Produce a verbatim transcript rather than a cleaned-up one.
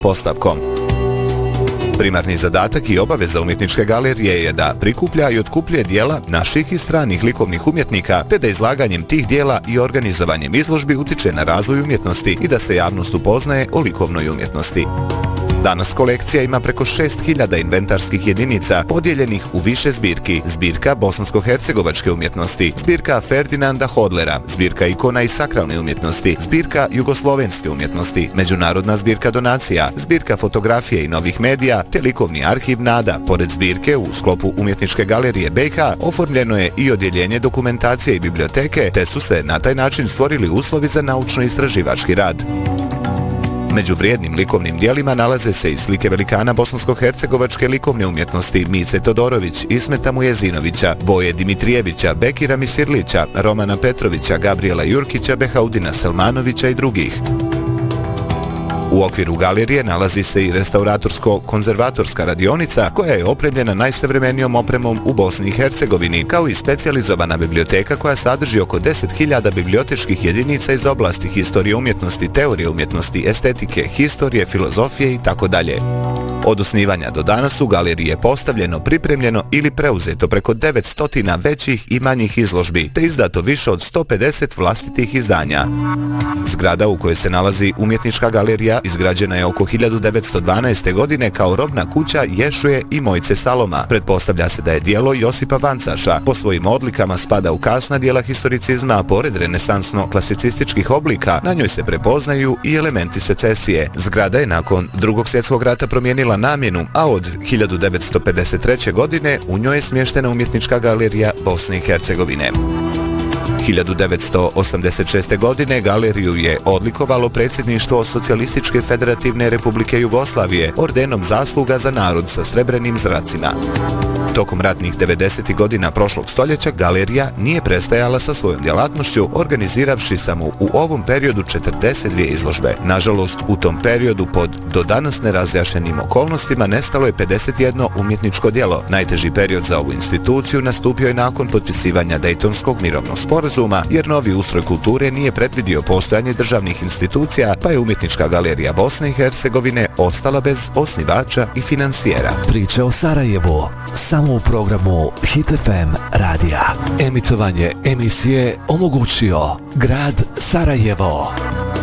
postavkom. Primarni zadatak i obaveza umjetničke galerije je da prikuplja i otkupljuje dijela naših i stranih likovnih umjetnika, te da izlaganjem tih dijela i organizovanjem izložbi utiče na razvoj umjetnosti i da se javnost upoznaje o likovnoj umjetnosti. Danas kolekcija ima preko šest hiljada inventarskih jedinica podijeljenih u više zbirki: zbirka bosansko-hercegovačke umjetnosti, zbirka Ferdinanda Hodlera, zbirka ikona i sakralne umjetnosti, zbirka jugoslovenske umjetnosti, međunarodna zbirka donacija, zbirka fotografije i novih medija, te likovni arhiv Nada. Pored zbirke, u sklopu umjetničke galerije B i H oformljeno je i odjeljenje dokumentacije i biblioteke, te su se na taj način stvorili uslovi za naučno-istraživački rad. Među vrijednim likovnim dijelima nalaze se i slike velikana bosansko-hercegovačke likovne umjetnosti Mice Todorović, Ismeta Mujezinovića, Voje Dimitrijevića, Bekira Misirlića, Romana Petrovića, Gabriela Jurkića, Behaudina Selmanovića i drugih. U okviru galerije nalazi se i restauratorsko-konzervatorska radionica koja je opremljena najsavremenijom opremom u Bosni i Hercegovini, kao i specijalizovana biblioteka koja sadrži oko deset hiljada bibliotečkih jedinica iz oblasti historije umjetnosti, teorije umjetnosti, estetike, historije, filozofije itd. Od osnivanja do danas u galeriji je postavljeno, pripremljeno ili preuzeto preko devetsto većih i manjih izložbi, te izdato više od sto pedeset vlastitih izdanja. Zgrada u kojoj se nalazi umjetnička galerija izgrađena je oko hiljadu devetsto dvanaeste. godine kao robna kuća Ješuje i Mojce Saloma. Pretpostavlja se da je djelo Josipa Vancaša. Po svojim odlikama spada u kasna djela historicizma, a pored renesansno-klasicističkih oblika na njoj se prepoznaju i elementi secesije. Zgrada je nakon Drugog svjetskog rata promijenila namjenu, a od hiljadu devetsto pedeset treće. godine u njoj je smještena umjetnička galerija Bosne i Hercegovine. hiljadu devetsto osamdeset šeste. godine galeriju je odlikovalo predsjedništvo Socijalističke federativne republike Jugoslavije ordenom zasluga za narod sa srebrenim zracima. Tokom ratnih devedesetih godina prošlog stoljeća galerija nije prestajala sa svojom djelatnošću, organiziravši samo u ovom periodu četrdeset dvije izložbe. Nažalost, u tom periodu pod do danas nerazjašnjenim okolnostima nestalo je pedeset jedno umjetničko djelo. Najteži period za ovu instituciju nastupio je nakon potpisivanja Dejtonskog mirovnog sporazuma, jer novi ustroj kulture nije predvidio postojanje državnih institucija, pa je umjetnička galerija Bosne i Hercegovine ostala bez osnivača i finansijera. Priče o Sarajevu samo u programu Hit F M radija. Emitovanje emisije omogućio grad Sarajevo.